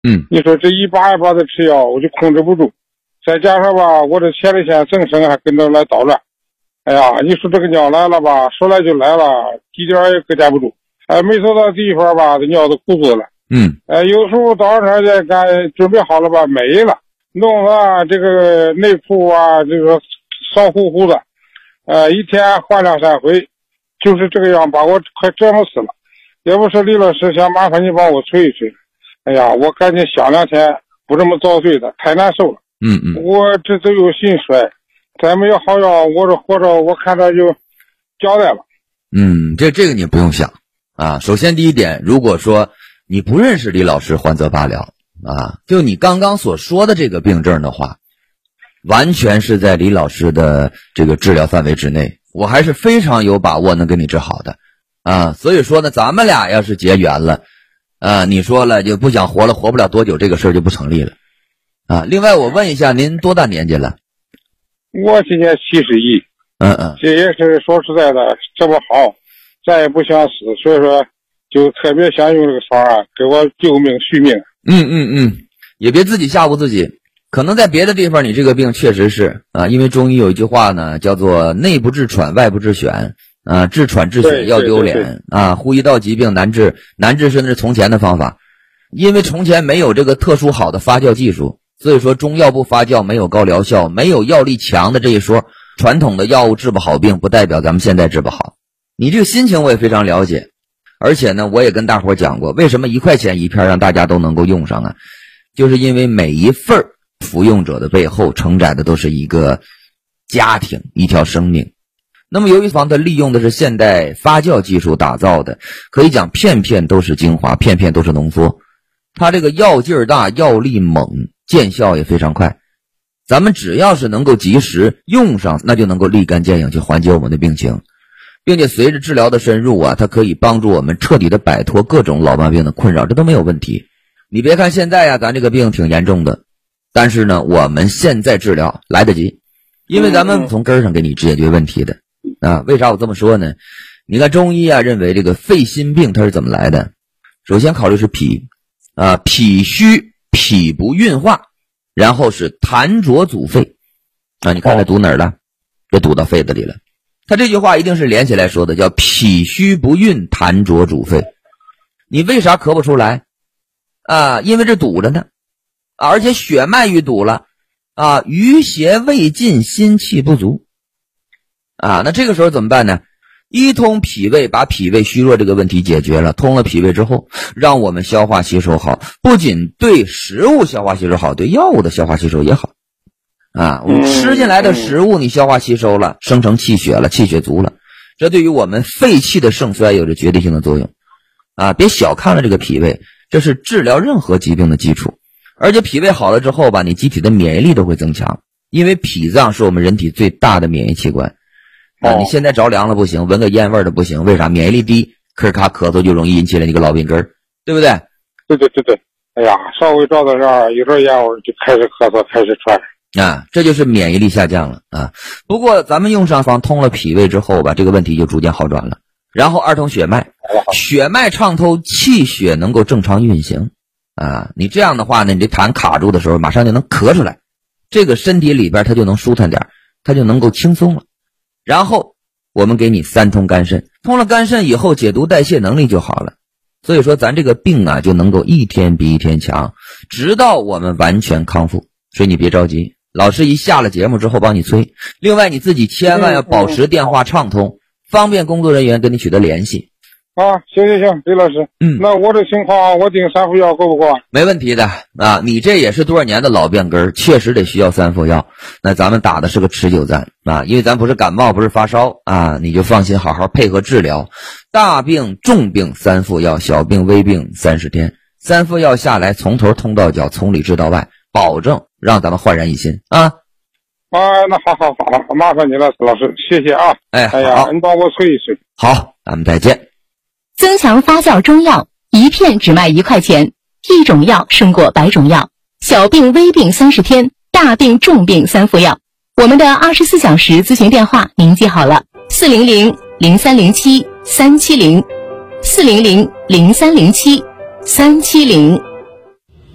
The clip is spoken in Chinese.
你说这一把一把的吃药，我就控制不住，再加上吧，我这前列腺增生还跟着来捣乱。哎呀，你说这个尿来了吧，说来就来了，一点也搁夹不住。没走到地方吧，这尿都鼓住了。有时候早上就干准备好了吧，没了，弄了这个内裤啊，这个骚乎乎的，一天换2、3回，就是这个样，把我快折磨死了。也不是李老师想麻烦你帮我催一催。哎呀，我赶紧想2天，不这么遭罪的，太难受了。我这都有心衰，再没有好药，我这活着我看着就交代了。 这个你不用想啊。首先第一点，如果说你不认识李老师，还则罢了啊。就你刚刚所说的这个病症的话，完全是在李老师的这个治疗范围之内，我还是非常有把握能给你治好的啊。所以说呢，咱们俩要是结缘了你说了就不想活了，活不了多久，这个事儿就不成立了啊。另外我问一下，您多大年纪了？ 我今年71。这也是说实在的，这么好，咱也不想死，所以说就特别想用这个方案给我救命续命。 也别自己吓唬自己，可能在别的地方你这个病确实是因为中医有一句话呢，叫做内不治喘，外不治癣治喘治癣要丢脸呼一道疾病难治是那是从前的方法，因为从前没有这个特殊好的发酵技术，所以说中药不发酵，没有高疗效，没有药力强的这一说，传统的药物治不好病，不代表咱们现在治不好。你这个心情我也非常了解，而且呢，我也跟大伙讲过，为什么1块钱1片让大家都能够用上就是因为每一份服用者的背后承载的都是一个家庭，一条生命。那么由于它利用的是现代发酵技术打造的，可以讲片片都是精华，片片都是浓缩，它这个药劲儿大，药力猛，见效也非常快。咱们只要是能够及时用上，那就能够立竿见影去缓解我们的病情，并且随着治疗的深入它可以帮助我们彻底的摆脱各种老毛病的困扰，这都没有问题。你别看现在咱这个病挺严重的，但是呢，我们现在治疗来得及，因为咱们从根上给你解决问题的为啥我这么说呢？你看中医认为这个肺心病它是怎么来的？首先考虑是脾脾虚，脾不运化，然后是痰浊阻肺你看这堵哪儿了？这堵到肺子里了。他这句话一定是连起来说的，叫脾虚不运，痰浊阻肺。你为啥咳不出来因为这堵着呢而且血脉淤堵了余邪未尽，心气不足那这个时候怎么办呢？一通脾胃，把脾胃虚弱这个问题解决了。通了脾胃之后，让我们消化吸收好，不仅对食物消化吸收好，对药物的消化吸收也好我们吃进来的食物你消化吸收了，生成气血了，气血足了，这对于我们肺气的盛衰有着决定性的作用别小看了这个脾胃，这是治疗任何疾病的基础。而且脾胃好了之后你机体的免疫力都会增强，因为脾脏是我们人体最大的免疫器官你现在着凉了不行，闻个烟味的不行，为啥？免疫力低，咳嗽就容易引起了你个老病根，对不对？ 对。哎呀，稍微着到这儿，有点烟味就开始咳嗽，开始喘这就是免疫力下降了不过咱们用上方通了脾胃之后这个问题就逐渐好转了。然后二通血脉，血脉畅透，气血能够正常运行你这样的话呢，你这痰卡住的时候马上就能咳出来，这个身体里边它就能舒坦点，它就能够轻松了。然后我们给你3通肝肾，通了肝肾以后解毒代谢能力就好了。所以说咱这个病就能够一天比一天强，直到我们完全康复。所以你别着急，老师一下了节目之后帮你催。另外你自己千万要保持电话畅通，方便工作人员跟你取得联系行，李老师那我这情况我订3副药够不够没问题的你这也是多少年的老病根，确实得需要3副药。那咱们打的是个持久战因为咱不是感冒，不是发烧你就放心好好配合治疗。大病重病3副药，小病微病30天，3副药下来从头通到脚，从里治到外，保证让咱们焕然一新那好，麻烦你了，老师，谢谢哎呀，你帮我催一催。 好，咱们再见。 增强发酵中药，1片只卖1块钱，1种药胜过100种药。小病微病30天，大病重病3副药。我们的24小时咨询电话您记好了，400-0307-370，400-0307-370。